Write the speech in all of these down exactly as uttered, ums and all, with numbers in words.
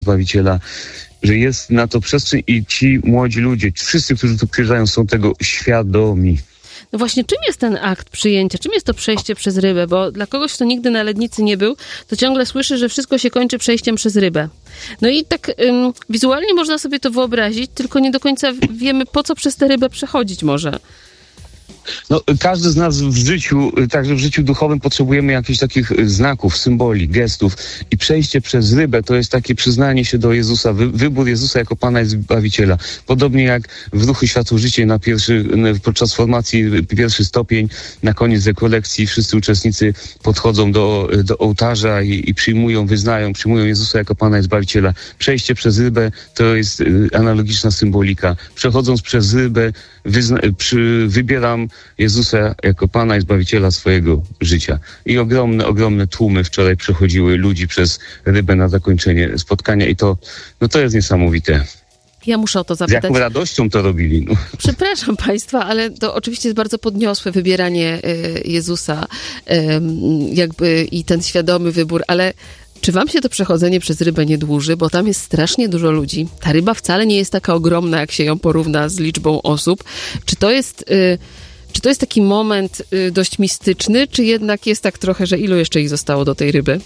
Zbawiciela, że jest na to przestrzeń i ci młodzi ludzie, wszyscy, którzy tu przyjeżdżają, są tego świadomi. No właśnie, czym jest ten akt przyjęcia? Czym jest to przejście przez rybę? Bo dla kogoś, kto nigdy na Lednicy nie był, to ciągle słyszy, że wszystko się kończy przejściem przez rybę. No i tak ym, wizualnie można sobie to wyobrazić, tylko nie do końca wiemy, po co przez tę rybę przechodzić może. No, każdy z nas w życiu, także w życiu duchowym potrzebujemy jakichś takich znaków, symboli, gestów i przejście przez rybę to jest takie przyznanie się do Jezusa, wy, wybór Jezusa jako Pana i Zbawiciela. Podobnie jak w Ruchu Światło Życie na pierwszy, podczas formacji pierwszy stopień, na koniec rekolekcji wszyscy uczestnicy podchodzą do, do ołtarza i, i przyjmują, wyznają, przyjmują Jezusa jako Pana i Zbawiciela. Przejście przez rybę to jest analogiczna symbolika. Przechodząc przez rybę wyzna, przy, wybieram Jezusa jako Pana i Zbawiciela swojego życia. I ogromne, ogromne tłumy wczoraj przechodziły ludzi przez rybę na zakończenie spotkania i to, no to jest niesamowite. Ja muszę o to Z zapytać. jaką radością to robili. No. Przepraszam Państwa, ale to oczywiście jest bardzo podniosłe wybieranie y, Jezusa y, jakby i ten świadomy wybór, ale czy wam się to przechodzenie przez rybę nie dłuży? Bo tam jest strasznie dużo ludzi. Ta ryba wcale nie jest taka ogromna, jak się ją porówna z liczbą osób. Czy to jest... Y, Czy to jest taki moment y, dość mistyczny, czy jednak jest tak trochę, że ilu jeszcze ich zostało do tej ryby?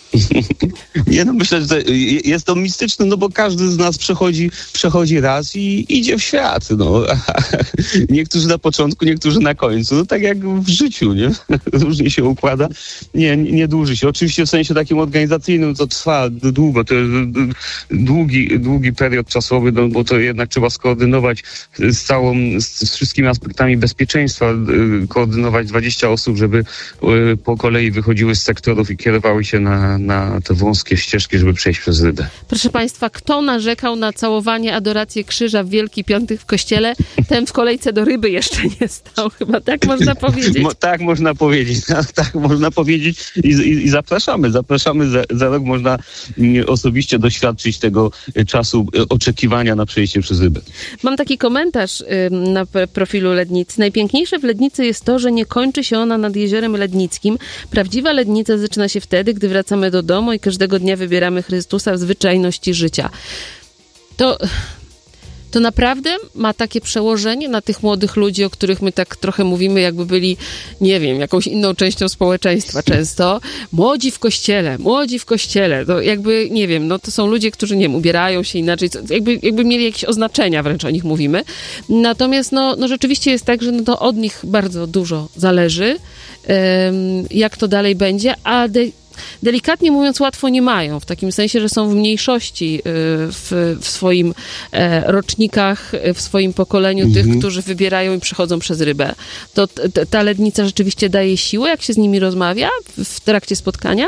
Nie, no myślę, że jest to mistyczne, no bo każdy z nas przechodzi, przechodzi raz i idzie w świat, no. Niektórzy na początku, niektórzy na końcu, no tak jak w życiu, nie? Różnie się układa. Nie, nie dłuży się. Oczywiście w sensie takim organizacyjnym to trwa długo, to jest długi, długi period czasowy, no bo to jednak trzeba skoordynować z całą, z wszystkimi aspektami bezpieczeństwa, koordynować dwadzieścia osób, żeby po kolei wychodziły z sektorów i kierowały się na na te wąskie ścieżki, żeby przejść przez rybę. Proszę Państwa, kto narzekał na całowanie, adorację krzyża w Wielki Piątek w kościele, ten w kolejce do ryby jeszcze nie stał. Chyba tak można powiedzieć. Mo, tak można powiedzieć. Tak, tak można powiedzieć i, i, i zapraszamy. Zapraszamy. Za, za rok można m, osobiście doświadczyć tego czasu oczekiwania na przejście przez rybę. Mam taki komentarz y, na profilu Lednicy. Najpiękniejsze w Lednicy jest to, że nie kończy się ona nad Jeziorem Lednickim. Prawdziwa Lednica zaczyna się wtedy, gdy wracamy do domu i każdego dnia wybieramy Chrystusa w zwyczajności życia. To, to naprawdę ma takie przełożenie na tych młodych ludzi, o których my tak trochę mówimy, jakby byli, nie wiem, jakąś inną częścią społeczeństwa często. Młodzi w kościele, młodzi w kościele. To jakby, nie wiem, no to są ludzie, którzy, nie wiem, ubierają się inaczej, jakby, jakby mieli jakieś oznaczenia, wręcz o nich mówimy. Natomiast no, no rzeczywiście jest tak, że no to od nich bardzo dużo zależy, um, jak to dalej będzie, a de- delikatnie mówiąc, łatwo nie mają, w takim sensie, że są w mniejszości w, w swoim rocznikach, w swoim pokoleniu mhm. tych, którzy wybierają i przechodzą przez rybę. To t- ta Lednica rzeczywiście daje siłę, jak się z nimi rozmawia w trakcie spotkania?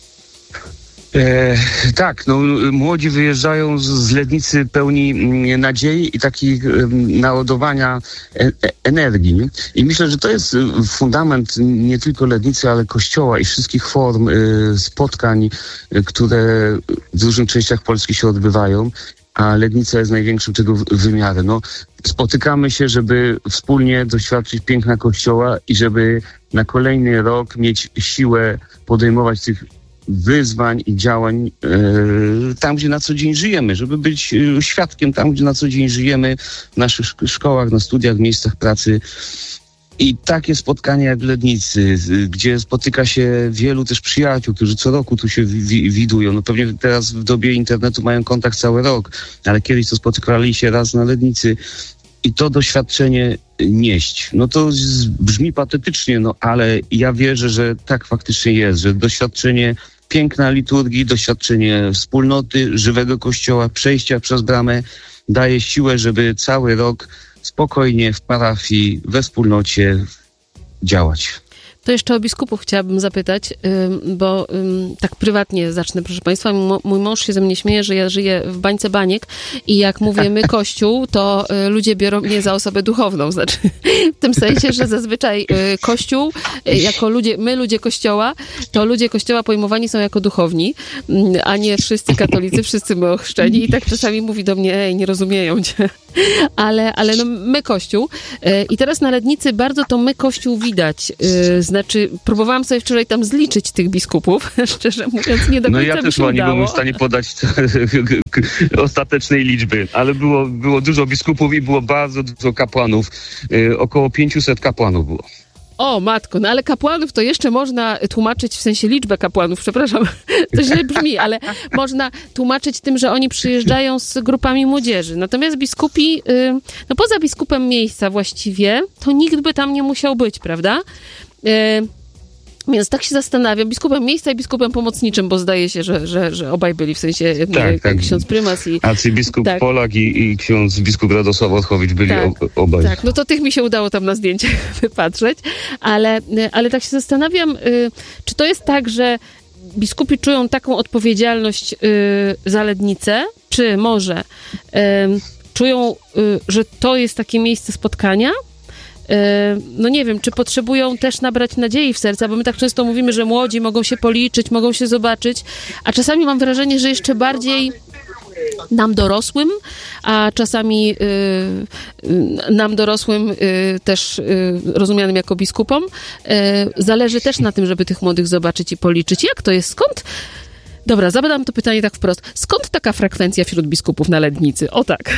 E, tak, no młodzi wyjeżdżają z, z Lednicy pełni nadziei i takich naładowania e, energii. Nie? I myślę, że to jest fundament nie tylko Lednicy, ale Kościoła i wszystkich form e, spotkań, e, które w różnych częściach Polski się odbywają, a Lednica jest największym tego wymiarem. No, spotykamy się, żeby wspólnie doświadczyć piękna Kościoła i żeby na kolejny rok mieć siłę podejmować tych wyzwań i działań e, tam, gdzie na co dzień żyjemy, żeby być e, świadkiem tam, gdzie na co dzień żyjemy, w naszych szk- szkołach, na studiach, w miejscach pracy. I takie spotkania jak w Lednicy, gdzie spotyka się wielu też przyjaciół, którzy co roku tu się wi- widują. No pewnie teraz w dobie internetu mają kontakt cały rok, ale kiedyś to spotykali się raz na Lednicy. I to doświadczenie nieść. No to z, brzmi patetycznie, no ale ja wierzę, że tak faktycznie jest, że doświadczenie piękna liturgii, doświadczenie wspólnoty, żywego Kościoła, przejścia przez bramę daje siłę, żeby cały rok spokojnie w parafii, we wspólnocie działać. To jeszcze o biskupów chciałabym zapytać, bo tak prywatnie zacznę, proszę Państwa. Mój mąż się ze mnie śmieje, że ja żyję w bańce baniek i jak mówimy Kościół, to ludzie biorą mnie za osobę duchowną. Znaczy, w tym sensie, że zazwyczaj Kościół, jako ludzie, my ludzie Kościoła, to ludzie Kościoła pojmowani są jako duchowni, a nie wszyscy katolicy, wszyscy my ochrzczeni. I tak czasami mówi do mnie, ej, nie rozumieją cię. Ale, ale no my Kościół. I teraz na Lednicy bardzo to my Kościół widać z Znaczy, próbowałam sobie wczoraj tam zliczyć tych biskupów, szczerze mówiąc, nie do końca No ja mi też się chyba nie udało. byłem w stanie podać ostatecznej liczby, ale było, było dużo biskupów i było bardzo dużo kapłanów. Yy, około pięciuset kapłanów było. O, matko, no ale kapłanów to jeszcze można tłumaczyć, w sensie liczbę kapłanów, przepraszam, to źle brzmi, ale można tłumaczyć tym, że oni przyjeżdżają z grupami młodzieży. Natomiast biskupi, yy, no poza biskupem miejsca właściwie, to nikt by tam nie musiał być, prawda? Yy, Więc tak się zastanawiam, biskupem miejsca i biskupem pomocniczym, bo zdaje się, że, że, że obaj byli, w sensie tak, tak. ksiądz prymas i... Arcybiskup tak. Polak i, i ksiądz biskup Radosław Otchowicz byli tak, ob, obaj. Tak, no to tych mi się udało tam na zdjęciach wypatrzeć, ale, ale tak się zastanawiam, czy to jest tak, że biskupi czują taką odpowiedzialność za Lednicę, czy może czują, że to jest takie miejsce spotkania? No nie wiem, czy potrzebują też nabrać nadziei w serca, bo my tak często mówimy, że młodzi mogą się policzyć, mogą się zobaczyć, a czasami mam wrażenie, że jeszcze bardziej nam dorosłym, a czasami y, y, nam dorosłym y, też y, rozumianym jako biskupom, y, zależy też na tym, żeby tych młodych zobaczyć i policzyć. Jak to jest? Skąd? Dobra, zadam to pytanie tak wprost. Skąd taka frekwencja wśród biskupów na Lednicy? O tak.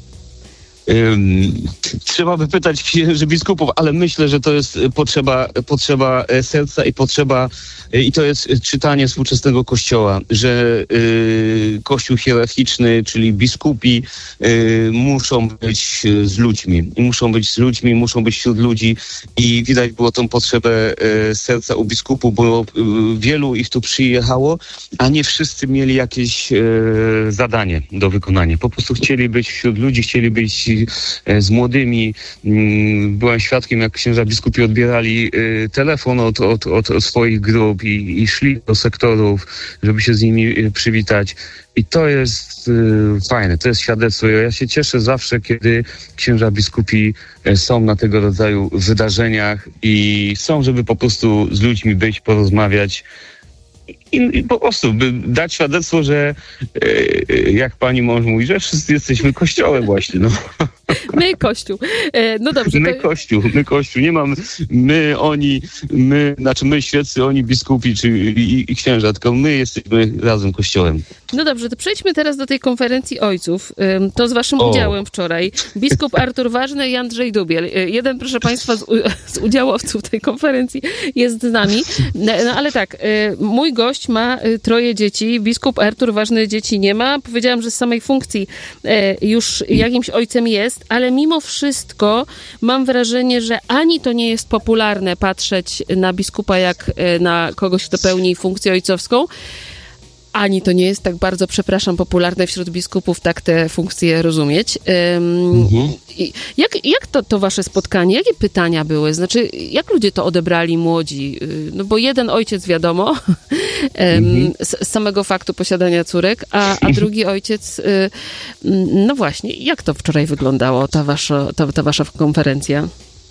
Um, trzeba by pytać księży biskupów, ale myślę, że to jest potrzeba, potrzeba serca i potrzeba, i to jest czytanie współczesnego Kościoła, że y, Kościół hierarchiczny, czyli biskupi y, muszą być z ludźmi, muszą być z ludźmi, muszą być wśród ludzi i widać było tą potrzebę y, serca u biskupów, bo y, wielu ich tu przyjechało, a nie wszyscy mieli jakieś y, zadanie do wykonania. Po prostu chcieli być wśród ludzi, chcieli być z młodymi. Byłem świadkiem, jak księża biskupi odbierali telefon od, od, od swoich grup i, i szli do sektorów, żeby się z nimi przywitać. I to jest y, fajne, to jest świadectwo. Ja się cieszę zawsze, kiedy księża biskupi są na tego rodzaju wydarzeniach i są, żeby po prostu z ludźmi być, porozmawiać. I, I po prostu by dać świadectwo, że e, jak pani mąż mówi, że wszyscy jesteśmy kościołem właśnie. No. My Kościół. E, no dobrze. My to... Kościół, my Kościół. Nie mam my, oni, my, znaczy my świeccy, oni biskupi czy, i, i księża, tylko my jesteśmy razem Kościołem. No dobrze, to przejdźmy teraz do tej konferencji ojców. To z waszym o. udziałem wczoraj. Biskup Artur Ważny i Andrzej Dubiel. Jeden, proszę państwa, z, z udziałowców tej konferencji jest z nami. No, no ale tak, mój gość ma troje dzieci. Biskup Artur Ważny dzieci nie ma. Powiedziałam, że z samej funkcji już jakimś ojcem jest, ale mimo wszystko mam wrażenie, że ani to nie jest popularne patrzeć na biskupa jak na kogoś, kto pełni funkcję ojcowską, ani to nie jest tak bardzo, przepraszam, popularne wśród biskupów tak te funkcje rozumieć. Um, mhm. Jak, jak to, to wasze spotkanie, jakie pytania były? Znaczy, jak ludzie to odebrali młodzi? No bo jeden ojciec wiadomo, um, mhm. z, z samego faktu posiadania córek, a, a drugi ojciec, y, no właśnie, jak to wczoraj wyglądało, ta wasza, ta, ta wasza konferencja?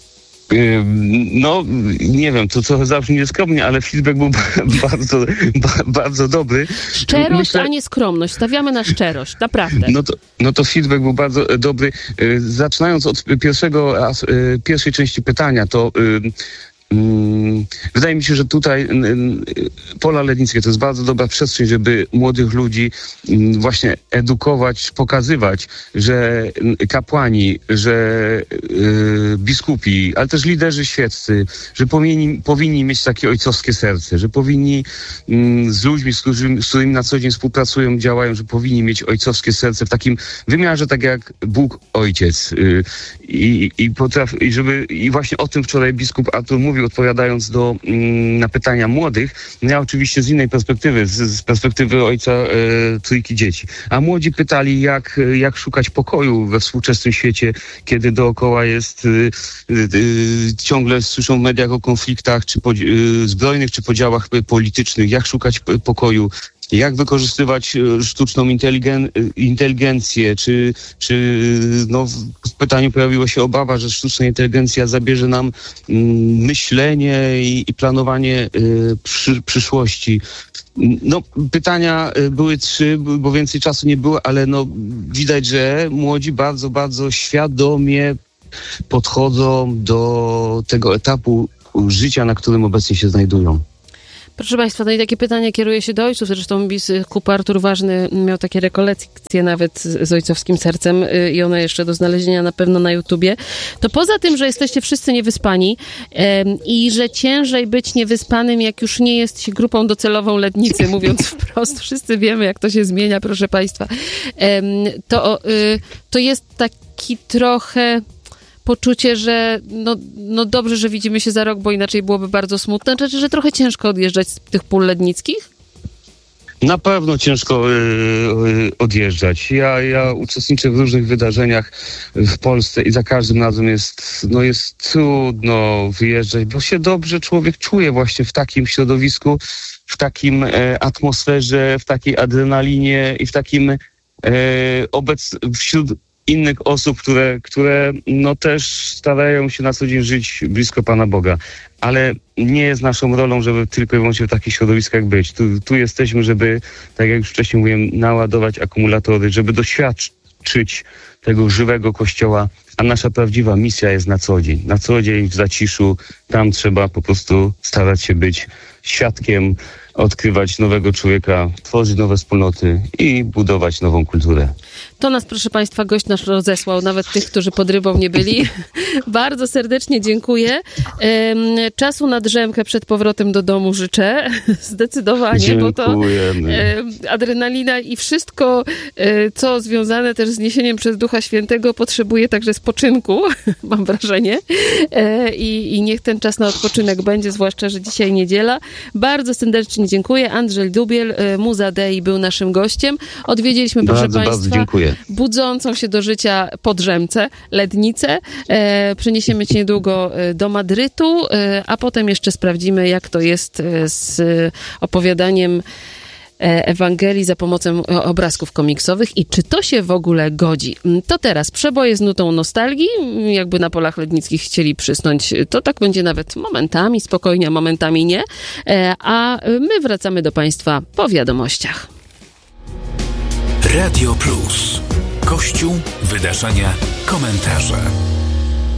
No, nie wiem, to trochę zabrzmi nieskromnie, ale feedback był bardzo, ba, bardzo dobry. Szczerość, Myślę... a nie skromność. Stawiamy na szczerość, naprawdę. No to, no to feedback był bardzo dobry. Zaczynając od pierwszego, pierwszej części pytania, to wydaje mi się, że tutaj Pola Lednickie to jest bardzo dobra przestrzeń, żeby młodych ludzi właśnie edukować, pokazywać, że kapłani, że biskupi, ale też liderzy świeccy, że powinni, powinni mieć takie ojcowskie serce, że powinni z ludźmi, z którymi, z którymi na co dzień współpracują, działają, że powinni mieć ojcowskie serce w takim wymiarze, tak jak Bóg Ojciec. I, i, potraf, i, żeby, i właśnie o tym wczoraj biskup Artur mówił, odpowiadając do, na pytania młodych, ja oczywiście z innej perspektywy, z, z perspektywy ojca e, trójki dzieci. A młodzi pytali, jak, jak szukać pokoju we współczesnym świecie, kiedy dookoła jest, e, e, ciągle słyszą w mediach o konfliktach czy po, e, zbrojnych, czy podziałach politycznych, jak szukać pokoju. Jak wykorzystywać sztuczną inteligen- inteligencję, czy, czy no, w pytaniu pojawiła się obawa, że sztuczna inteligencja zabierze nam mm, myślenie i, i planowanie y, przy, przyszłości. No, pytania były trzy, bo więcej czasu nie było, ale no, widać, że młodzi bardzo, bardzo świadomie podchodzą do tego etapu życia, na którym obecnie się znajdują. Proszę Państwa, no i takie pytanie kieruje się do ojców. Zresztą biskup Artur Ważny miał takie rekolekcje nawet z ojcowskim sercem i one jeszcze do znalezienia na pewno na YouTubie. To poza tym, że jesteście wszyscy niewyspani em, i że ciężej być niewyspanym, jak już nie jest się grupą docelową Lednicy, mówiąc wprost, wszyscy wiemy, jak to się zmienia, proszę Państwa, em, to, y, to jest taki trochę... poczucie, że no, no dobrze, że widzimy się za rok, bo inaczej byłoby bardzo smutne, znaczy, że trochę ciężko odjeżdżać z tych pól lednickich? Na pewno ciężko y, y, odjeżdżać. Ja, ja uczestniczę w różnych wydarzeniach w Polsce i za każdym razem jest, no jest trudno wyjeżdżać, bo się dobrze człowiek czuje właśnie w takim środowisku, w takim e, atmosferze, w takiej adrenalinie i w takim e, obec wśród innych osób, które, które no też starają się na co dzień żyć blisko Pana Boga. Ale nie jest naszą rolą, żeby tylko i wyłącznie w takich środowiskach być. Tu, tu jesteśmy, żeby, tak jak już wcześniej mówiłem, naładować akumulatory, żeby doświadczyć tego żywego Kościoła, a nasza prawdziwa misja jest na co dzień. Na co dzień w zaciszu, tam trzeba po prostu starać się być świadkiem, odkrywać nowego człowieka, tworzyć nowe wspólnoty i budować nową kulturę. To nas, proszę Państwa, gość nasz rozesłał, nawet tych, którzy pod rybą nie byli. Bardzo serdecznie dziękuję. Czasu na drzemkę przed powrotem do domu życzę. Zdecydowanie, Dziękujemy. bo to adrenalina i wszystko, co związane też z niesieniem przez Ducha Świętego, potrzebuje także spoczynku, mam wrażenie. I, I niech ten czas na odpoczynek będzie, zwłaszcza, że dzisiaj niedziela. Bardzo serdecznie dziękuję. Andrzej Dubiel, Muza Dei, był naszym gościem. Odwiedziliśmy, proszę bardzo, Państwa, bardzo dziękuję. budzącą się do życia Podrzemce, Lednicę. E, przeniesiemy cię niedługo do Madrytu, e, a potem jeszcze sprawdzimy, jak to jest z opowiadaniem Ewangelii za pomocą obrazków komiksowych i czy to się w ogóle godzi. To teraz przeboje z nutą nostalgii, jakby na polach lednickich chcieli przysnąć, to tak będzie nawet momentami spokojnie, a momentami nie, a my wracamy do Państwa po wiadomościach. Radio Plus. Kościół, wydarzenia, komentarze.